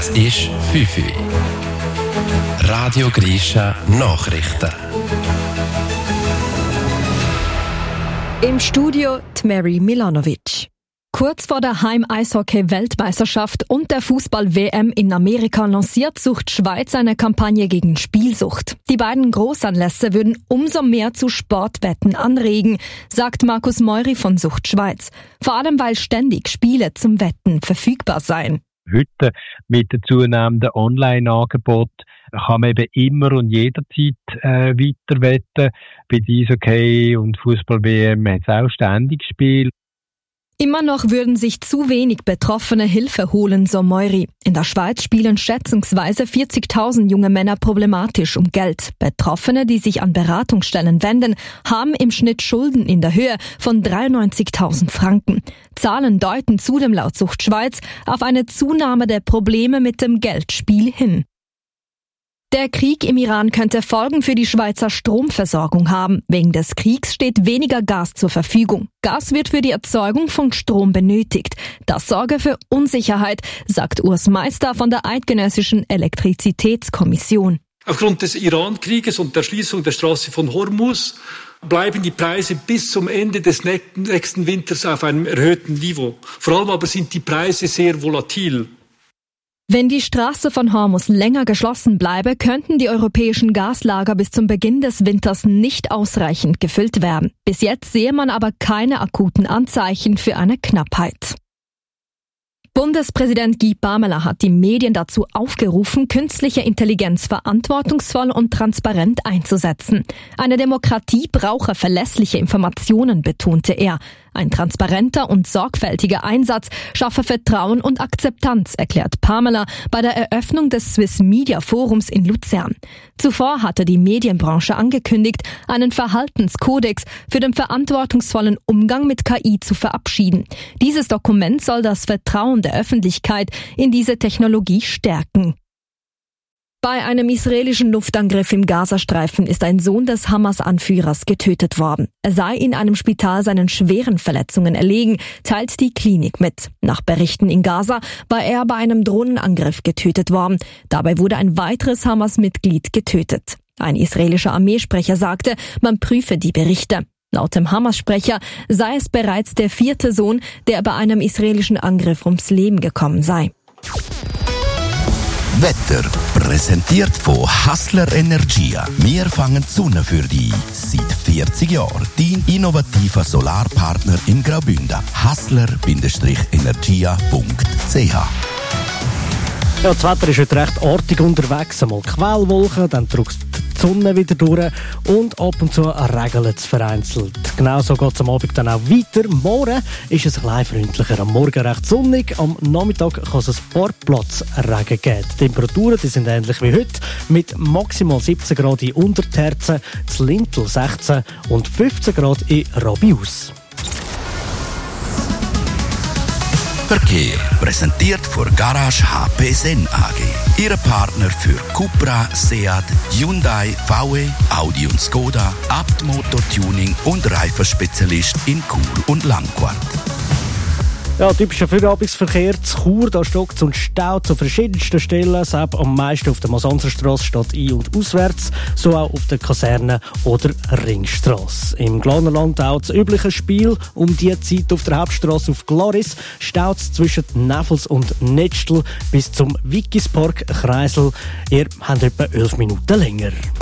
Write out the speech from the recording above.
Es ist 5 Uhr. Radio Grisha Nachrichten. Im Studio die Mary Milanovic. Kurz vor der Heim-Eishockey-Weltmeisterschaft und der Fußball-WM in Amerika lanciert Sucht Schweiz eine Kampagne gegen Spielsucht. Die beiden Großanlässe würden umso mehr zu Sportwetten anregen, sagt Markus Meury von Sucht Schweiz. Vor allem, weil ständig Spiele zum Wetten verfügbar seien. Heute mit dem zunehmenden Online-Angebot kann man eben immer und jederzeit weiter wetten. Bei Eishockey und Fußball-WM hat es auch ständig Spiele. Immer noch würden sich zu wenig Betroffene Hilfe holen, so Meury. In der Schweiz spielen schätzungsweise 40.000 junge Männer problematisch um Geld. Betroffene, die sich an Beratungsstellen wenden, haben im Schnitt Schulden in der Höhe von 93.000 Franken. Zahlen deuten zudem laut Sucht Schweiz auf eine Zunahme der Probleme mit dem Geldspiel hin. Der Krieg im Iran könnte Folgen für die Schweizer Stromversorgung haben. Wegen des Kriegs steht weniger Gas zur Verfügung. Gas wird für die Erzeugung von Strom benötigt. Das sorge für Unsicherheit, sagt Urs Meister von der Eidgenössischen Elektrizitätskommission. Aufgrund des Iran-Krieges und der Schließung der Straße von Hormuz bleiben die Preise bis zum Ende des nächsten Winters auf einem erhöhten Niveau. Vor allem aber sind die Preise sehr volatil. Wenn die Straße von Hormuz länger geschlossen bleibe, könnten die europäischen Gaslager bis zum Beginn des Winters nicht ausreichend gefüllt werden. Bis jetzt sehe man aber keine akuten Anzeichen für eine Knappheit. Bundespräsident Guy Parmelin hat die Medien dazu aufgerufen, künstliche Intelligenz verantwortungsvoll und transparent einzusetzen. Eine Demokratie brauche verlässliche Informationen, betonte er. Ein transparenter und sorgfältiger Einsatz schaffe Vertrauen und Akzeptanz, erklärt Parmelin bei der Eröffnung des Swiss Media Forums in Luzern. Zuvor hatte die Medienbranche angekündigt, einen Verhaltenskodex für den verantwortungsvollen Umgang mit KI zu verabschieden. Dieses Dokument soll das Vertrauen der Öffentlichkeit in diese Technologie stärken. Bei einem israelischen Luftangriff im Gazastreifen ist ein Sohn des Hamas-Anführers getötet worden. Er sei in einem Spital seinen schweren Verletzungen erlegen, teilt die Klinik mit. Nach Berichten in Gaza war er bei einem Drohnenangriff getötet worden. Dabei wurde ein weiteres Hamas-Mitglied getötet. Ein israelischer Armeesprecher sagte, man prüfe die Berichte. Laut dem Hamas-Sprecher sei es bereits der 4. Sohn, der bei einem israelischen Angriff ums Leben gekommen sei. Wetter präsentiert von Hassler Energia. Wir fangen die Sonne für dich. Seit 40 Jahren dein innovativer Solarpartner in Graubünden. Hassler-energia.ch. Ja, das Wetter ist heute recht artig unterwegs. Einmal Quellwolken, dann drückt die Sonne wieder durch und ab und zu regnet es vereinzelt. Genauso geht es am Abend dann auch weiter. Morgen ist es ein bisschen freundlicher. Am Morgen recht sonnig, am Nachmittag kann es ein paar Platzregen geben. Die Temperaturen die sind ähnlich wie heute, mit maximal 17 Grad in Unterterzen, in Lintel 16 und 15 Grad in Rabius. Verkehr präsentiert von Garage HP Sen AG. Ihre Partner für Cupra, Seat, Hyundai, VW, Audi und Skoda, Abt Motor Tuning und Reifenspezialist in Chur und Langquart. Ja, typischer Feierabendverkehr zu Chur, da stockt und staut zu verschiedensten Stellen. Selbst am meisten auf der Mosanserstrasse statt ein- und auswärts, so auch auf der Kaserne oder Ringstrasse. Im Glanerland auch das übliche Spiel um die Zeit auf der Hauptstrasse auf Glaris staut es zwischen Neffels und Netstl bis zum Wikispark Kreisel. Ihr habt etwa 11 Minuten länger.